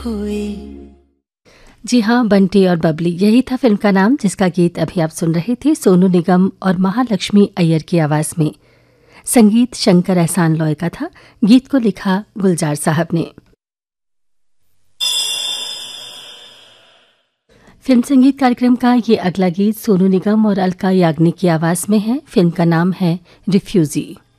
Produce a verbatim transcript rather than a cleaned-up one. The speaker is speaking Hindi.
हुई। जी हाँ, बंटी और बबली, यही था फिल्म का नाम, जिसका गीत अभी आप सुन रहे थे सोनू निगम और महालक्ष्मी अय्यर की आवाज में। संगीत शंकर एहसान लॉय का था, गीत को लिखा गुलजार साहब ने। फिल्म संगीत कार्यक्रम का ये अगला गीत सोनू निगम और अलका याग्निक की आवाज में है। फिल्म का नाम है रिफ्यूजी।